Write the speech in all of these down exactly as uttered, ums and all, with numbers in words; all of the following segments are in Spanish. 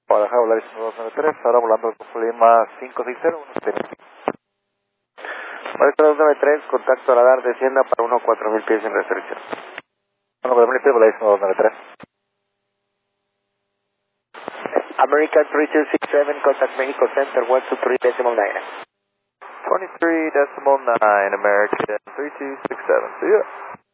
Guadalajara, Volaris uno dos nueve tres, ahora volando con Lima cinco seis cero, uno siete. Volaris uno dos nueve tres, contacto radar, descienda para uno cuatro mil pies sin restricción. uno cuatro mil pies, Volaris uno dos nueve tres. American three two six seven, contact Mexico Center, one two three decimal nine. twenty-three decimal nine, American three two six seven, see ya.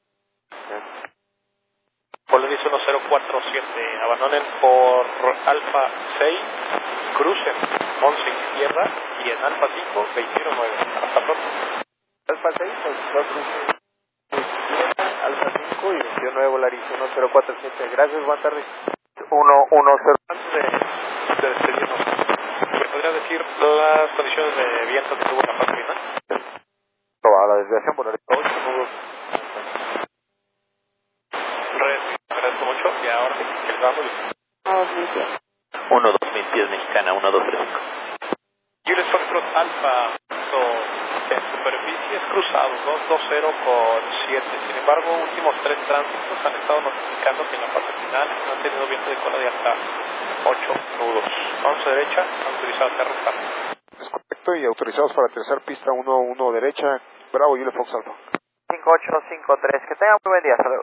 Volaris uno cero cuatro siete, abandonen por Alfa seis, crucen once izquierda y en Alfa cinco, veintiuno nueve. Hasta pronto. Alfa seis, dos cruces izquierda, Alfa cinco y veintiuno nueve, Volaris uno cero cuatro siete. Gracias, buenas tardes. uno uno cero. Antes de, de despedirnos, ¿me podría decir las condiciones de viento que tuvo en la fase final? Probada la desviación, Volaris ocho nudos. Agradezco mucho y ahora sí, que les vamos. uno dos mil pies mexicana, uno dos tres cinco. Julius Foxtrot Alfa en superficies cruzados, dos dos cero con siete. Sin embargo, últimos tres tránsitos han estado notificando que en la fase final no han tenido viento de cola de hasta ocho nudos. once derecha, han utilizado aterrizar. Es correcto y autorizados para aterrizar pista uno uno derecha. Bravo, Julius Fox Alfa. cinco ocho cinco tres, que tengan muy buen día, saludos.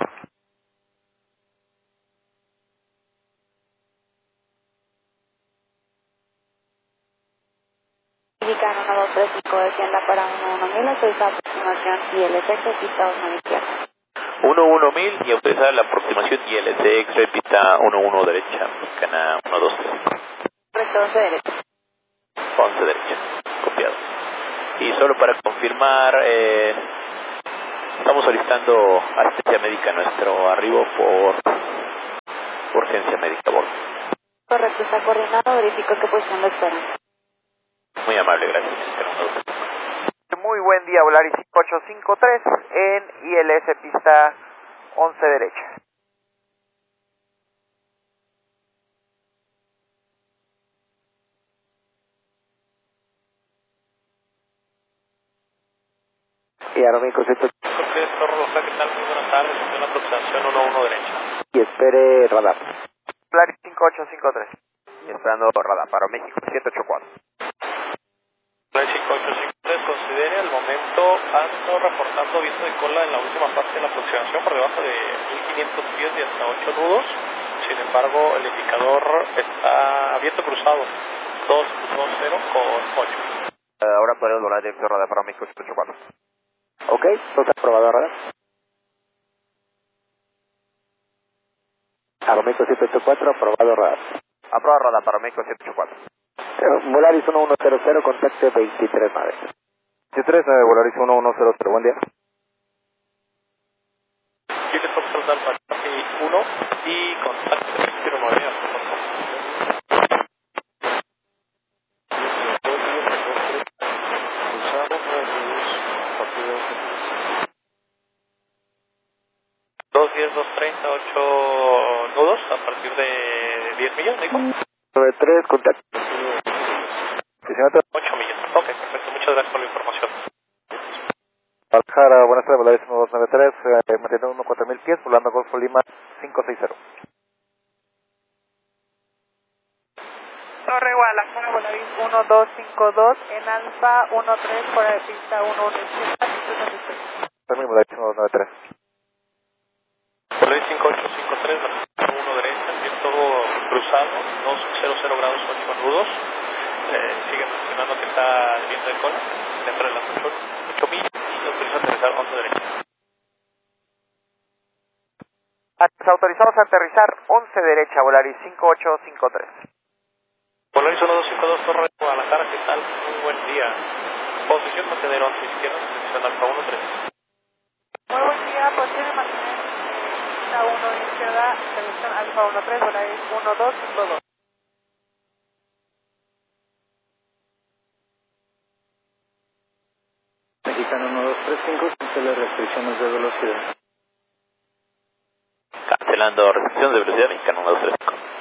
Mexicano uno dos tres cinco, descienda para uno uno mil, autorizada aproximación y el efecto pista dos nueve izquierda. uno uno mil y autorizada la aproximación y L C X, pista uno uno derecha, mexicana uno dos tres cinco. Correcto, once derecha. once derecha, copiado. Y solo para confirmar, eh, estamos solicitando asistencia médica a nuestro arribo por urgencia médica a bordo. Correcto, está coordinado, verifico qué posición lo esperan. Muy amable, gracias. Muy buen día, Volaris cinco ocho cinco tres en I L S pista once derecha. Y Aeroméxico ciento ocho. ¿Qué tal? Muy buenas tardes, en una aproximación uno uno derecha. Y espere radar. Volaris cinco ocho cinco tres. Y esperando radar para México siete ocho cuatro. Volaris cinco ocho cinco tres, considere al momento ando reportando viento de cola en la última parte de la aproximación por debajo de mil quinientos pies y hasta ocho nudos. Sin embargo, el indicador está viento cruzado dos dos cero con ocho. Uh, ahora podemos volar directo radar para México siete ocho cuatro. Ok, entonces aprobado radar. Aeroméxico siete ocho cuatro, aprobado radar. Aprobado radar para México siete ocho cuatro. Uh, Volaris uno uno cero cero, contacte veintitrés nueve. veintitrés nueve, Volaris uno uno cero cero, buen día. Chile Foxtrot Alfa uno y contacto veintiuno nueve. dos diez, dos treinta, ocho nudos a partir de diez millas, dijo. nueve tres, contacto. ocho millas. Ok, perfecto. Muchas gracias por la información. Guadalajara, buenas tardes, Volaris uno dos nueve tres, eh, manteniendo uno cuatro mil pies, volando Golfo Lima cinco seis cero. Torre Guadalajara, Volaris uno dos cinco dos, en Alfa uno tres, fuera de pista uno uno izquierda. También Volaris uno dos nueve tres. Volaris cinco ocho cinco tres, uno derecha, viento cruzado, dos cero cero grados ocho nudos. Eh, sigue mencionando que está el viento de cola dentro de las ocho millas y autoriza aterrizar once derecha. Autorizamos a aterrizar once derecha, Volaris cinco ocho cinco tres. Volaris uno dos cinco dos, Torre Guadalajara, ¿qué tal? Muy buen día. Posición mantener once izquierda, posición Alfa uno tres. Muy buen día, posición mantener pista uno izquierda, posición Alfa uno tres, Volaris uno dos cinco dos. Mexicano uno dos tres cinco, cancela restricciones de velocidad. Cancelando restricciones de velocidad, mexicano uno dos tres cinco.